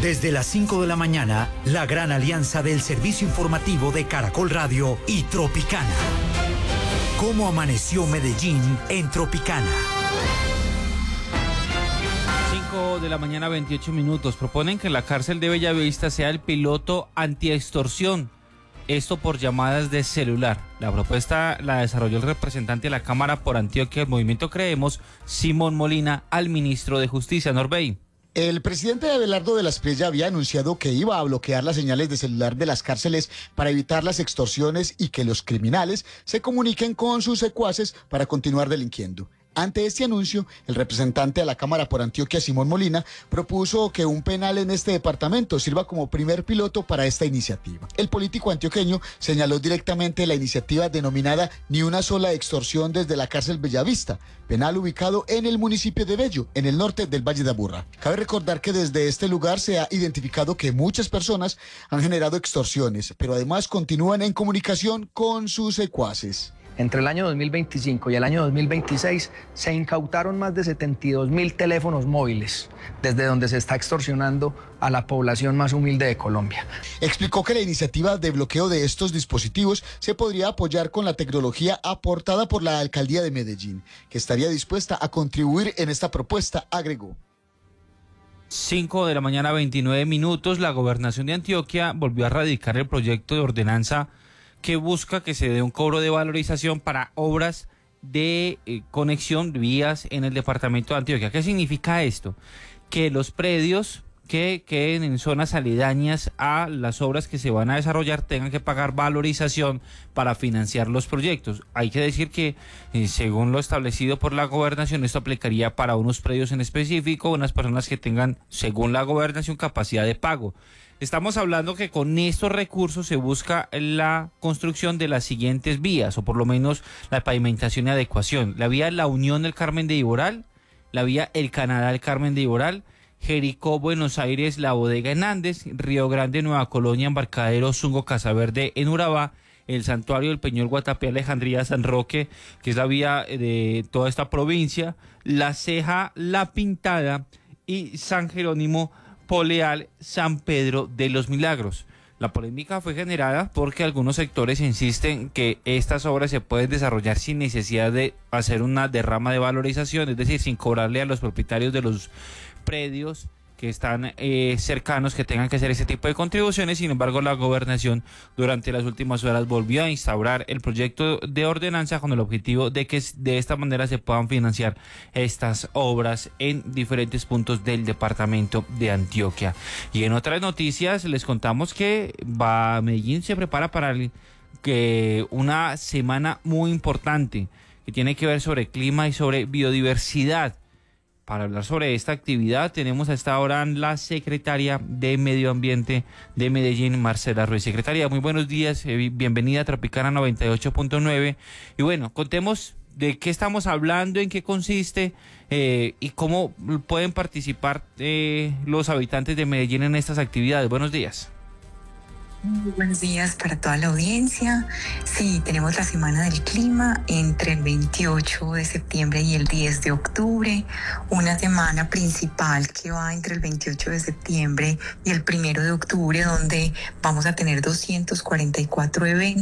Desde las 5 de la mañana, la gran alianza del servicio informativo de Caracol Radio y Tropicana. ¿Cómo amaneció Medellín en Tropicana? 5 de la mañana, 28 minutos. Proponen que la cárcel de Bellavista sea el piloto antiextorsión. Esto por llamadas de celular. La propuesta la desarrolló el representante de la Cámara por Antioquia del Movimiento Creemos, Simón Molina, al ministro de Justicia, Norbey. El presidente Abelardo de las Prilla había anunciado que iba a bloquear las señales de celular de las cárceles para evitar las extorsiones y que los criminales se comuniquen con sus secuaces para continuar delinquiendo. Ante este anuncio, el representante de la Cámara por Antioquia, Simón Molina, propuso que un penal en este departamento sirva como primer piloto para esta iniciativa. El político antioqueño señaló directamente la iniciativa denominada Ni una sola extorsión desde la cárcel Bellavista, penal ubicado en el municipio de Bello, en el norte del Valle de Aburrá. Cabe recordar que desde este lugar se ha identificado que muchas personas han generado extorsiones, pero además continúan en comunicación con sus secuaces. Entre el año 2025 y el año 2026 se incautaron más de 72.000 teléfonos móviles, desde donde se está extorsionando a la población más humilde de Colombia. Explicó que la iniciativa de bloqueo de estos dispositivos se podría apoyar con la tecnología aportada por la Alcaldía de Medellín, que estaría dispuesta a contribuir en esta propuesta, agregó. 5 de la mañana, 29 minutos. La Gobernación de Antioquia volvió a radicar el proyecto de ordenanza que busca que se dé un cobro de valorización para obras de conexión de vías en el departamento de Antioquia. ¿Qué significa esto? Que los predios que queden en zonas aledañas a las obras que se van a desarrollar tengan que pagar valorización para financiar los proyectos. Hay que decir que según lo establecido por la gobernación, esto aplicaría para unos predios en específico, unas personas que tengan, según la gobernación, capacidad de pago. Estamos hablando que con estos recursos se busca la construcción de las siguientes vías, o por lo menos la pavimentación y adecuación. La vía La Unión del Carmen de Iboral, la vía El Canadá del Carmen de Iboral, Jericó, Buenos Aires, La Bodega en Andes, Río Grande, Nueva Colonia, Embarcadero, Zungo, Casaverde en Urabá, el Santuario del Peñol, Guatapé, Alejandría, San Roque, que es la vía de toda esta provincia, La Ceja, La Pintada y San Jerónimo, Poleal, San Pedro de los Milagros. La polémica fue generada porque algunos sectores insisten que estas obras se pueden desarrollar sin necesidad de hacer una derrama de valorización, es decir, sin cobrarle a los propietarios de los predios que están cercanos que tengan que hacer ese tipo de contribuciones. Sin embargo, la gobernación durante las últimas horas volvió a instaurar el proyecto de ordenanza con el objetivo de que de esta manera se puedan financiar estas obras en diferentes puntos del departamento de Antioquia. Y en otras noticias les contamos que Medellín se prepara para una semana muy importante que tiene que ver sobre clima y sobre biodiversidad. Para hablar sobre esta actividad tenemos a esta hora la secretaria de Medio Ambiente de Medellín, Marcela Ruiz. Secretaria, muy buenos días, bienvenida a Tropicana 98.9. Y bueno, contemos de qué estamos hablando, en qué consiste y cómo pueden participar los habitantes de Medellín en estas actividades. Buenos días. Muy buenos días para toda la audiencia. Sí, tenemos la Semana del Clima entre el 28 de septiembre y el 10 de octubre, una semana principal que va entre el 28 de septiembre y el 1 de octubre, donde vamos a tener 244 eventos.